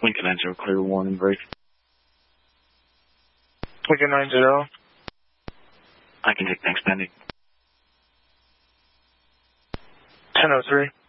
Lincoln 90, clear warning break. Lincoln 90. I can take next pending. 1003.